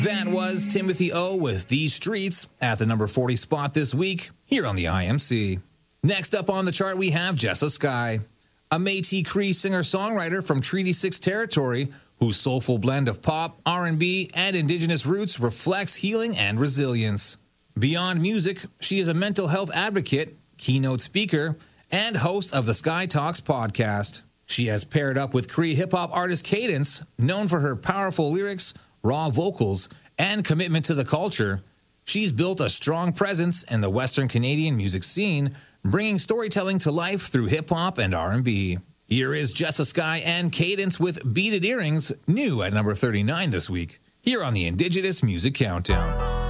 That was Timothy O with These Streets at the number 40 spot this week here on the IMC. Next up on the chart, we have Jessa Sky, a Métis Cree singer-songwriter from Treaty 6 territory whose soulful blend of pop, R&B, and Indigenous roots reflects healing and resilience. Beyond music, she is a mental health advocate, keynote speaker, and host of the Sky Talks podcast. She has paired up with Cree hip-hop artist Cadence, known for her powerful lyrics, raw vocals, and commitment to the culture. She's built a strong presence in the Western Canadian music scene, bringing storytelling to life through hip-hop and R&B. Here is Jessa Sky and Cadence with Beaded Earrings, new at number 39 this week, here on the Indigenous Music Countdown.